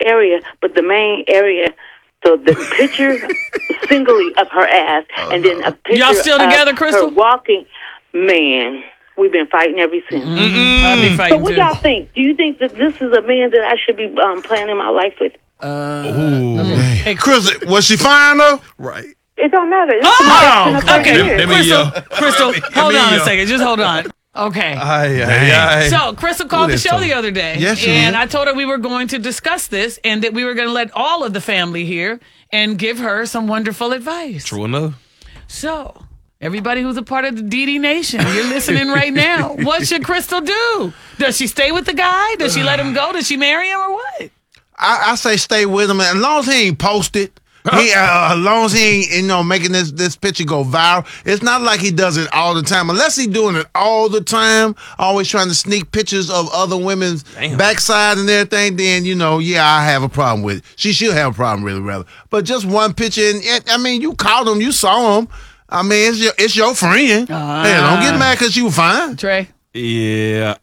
area, but the main area. So the picture singly of her ass, and then a picture Y'all still together, of Crystal? her walking. Man, we've been fighting ever since. I've been So fighting what too. y'all think? Do you think that this is a man that I should be planning my life with? Hey, Chris, was she fine though? Right. It don't matter. This is Oh, my best friend of 30 okay. years. Crystal, hold on a second. Just hold on. Okay. So Crystal called the show the other day, and I told her we were going to discuss this and that we were going to let all of the family hear and give her some wonderful advice. True enough. So, everybody who's a part of the DD Nation, you're listening right now. What should Crystal do? Does she stay with the guy? Does she let him go? Does she marry him or what? I say stay with him, as long as he ain't posted. As long as he ain't, making this picture go viral. It's not like he does it all the time. Unless he's doing it all the time, always trying to sneak pictures of other women's backside and everything, then, I have a problem with it. She should have a problem, really, rather. But just one picture, and you called him, you saw him. I mean, it's your friend. Hey, don't get mad because you were fine. Trey? Yeah,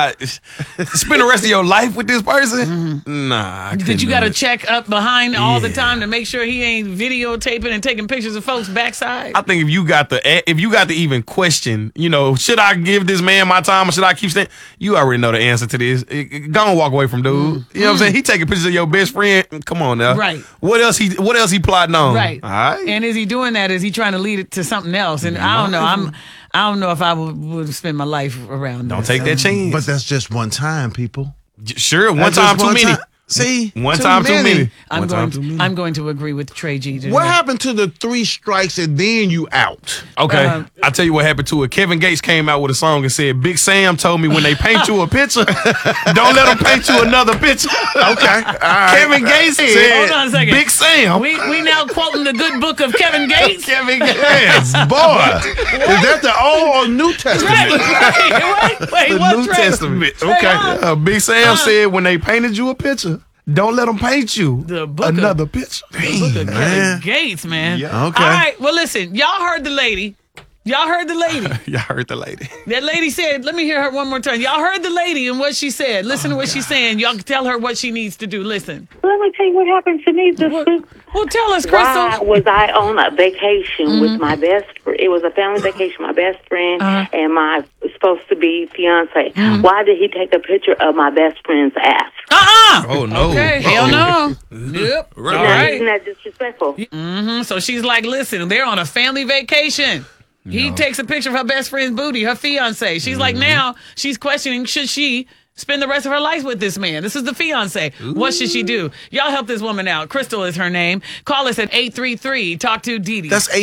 spend the rest of your life with this person? Nah. Did you got to check up behind all the time to make sure he ain't videotaping and taking pictures of folks' backside? I think if you got to even question, should I give this man my time or should I keep staying? You already know the answer to this. Go and walk away from dude. You know what I'm saying? He taking pictures of your best friend. Come on now. Right. What else he plotting on? Right. All right. And is he doing that? Is he trying to lead it to something else? And I don't know. I don't know if I would spend my life around. Don't take that chance. But that's just one time, people. Sure, one time too many. See? One time too many. I'm going to agree with Trey G. today. What happened to the 3 strikes and then you out? Okay, I'll tell you what happened to it. Kevin Gates came out with a song and said, Big Sam told me when they paint you a picture, don't let them paint you another picture. Okay. All right. Kevin Gates said, hold on a second. Big Sam. We now quoting the good book of Kevin Gates? Kevin Gates. Yes, boy. Is that the Old or New Testament? Wait, The what, New Trey? Testament. Okay. Big Sam said when they painted you a picture, don't let them paint you another picture. The book of Kevin Gates, man. Yeah. Okay. All right, well, listen. Y'all heard the lady. Y'all heard the lady. Y'all heard the lady. That lady said, let me hear her one more time. Y'all heard the lady and what she said. Listen to what she's saying. Y'all can tell her what she needs to do. Listen. Let me tell you what happened to me this week. Well, tell us, Why Crystal. was I on a vacation with my best friend? It was a family vacation, my best friend and my supposed-to-be fiance. Why did he take a picture of my best friend's ass? Oh, no. Okay, hell no. Yep. Right. All right. Isn't that disrespectful? So she's like, listen, they're on a family vacation. He takes a picture of her best friend's booty, her fiance. She's like, now she's questioning, should she spend the rest of her life with this man? This is the fiance. What should she do? Y'all help this woman out. Crystal is her name. Call us at 833 Talk to Dee Dee. That's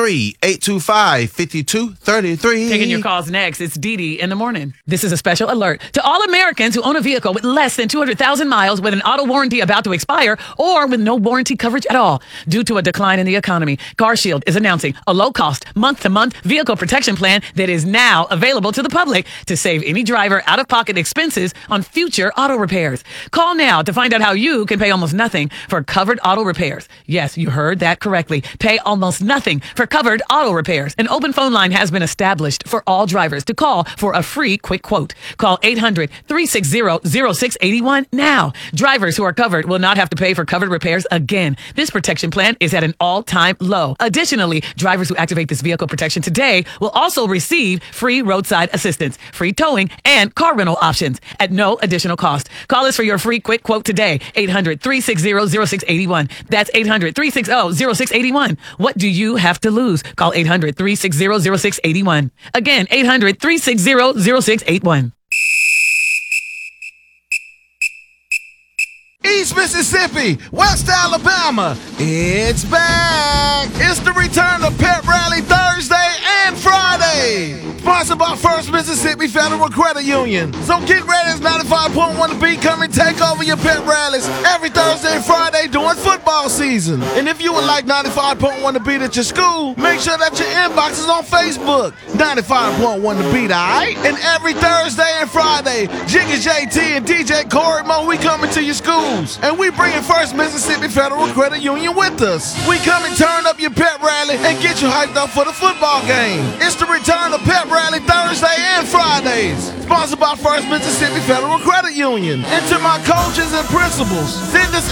833-825-5233. Taking your calls next. It's Dee Dee in the morning. This is a special alert to all Americans who own a vehicle with less than 200,000 miles with an auto warranty about to expire or with no warranty coverage at all. Due to a decline in the economy, CarShield is announcing a low-cost, month-to-month vehicle protection plan that is now available to the public to save any driver out-of-pocket expenses on future auto repairs. Call now to find out how you can pay almost nothing for covered auto repairs. Yes, you heard that correctly. Pay almost nothing for covered auto repairs. An open phone line has been established for all drivers to call for a free quick quote. Call 800-360-0681 now. Drivers who are covered will not have to pay for covered repairs again. This protection plan is at an all-time low. Additionally, drivers who activate this vehicle protection today will also receive free roadside assistance, free towing, and car rental options at no additional cost. Call us for your free quick quote today. 800-360-0681. That's 800-360-0681. What do you have to lose? Call 800-360-0681. Again, 800-360-0681. East Mississippi, West Alabama, it's back. It's the return of Pep Rally Thursday and Friday. Sponsored by First Mississippi Federal Credit Union. So get ready as 95.1 The Beat come and take over your pep rallies every Thursday and Friday during football season. And if you would like 95.1 The Beat at your school, make sure that your inbox is on Facebook. 95.1 The Beat, alright? And every Thursday and Friday, Jiggy JT and DJ Corey Mo, we coming to your schools. And we bringing First Mississippi Federal Credit Union with us. We come and turn up your pep rally and get you hyped up for the football game. It's the return of Pep Rally Thursday and Fridays. Sponsored by First Mississippi Federal Credit Union. And to my coaches and principals, send this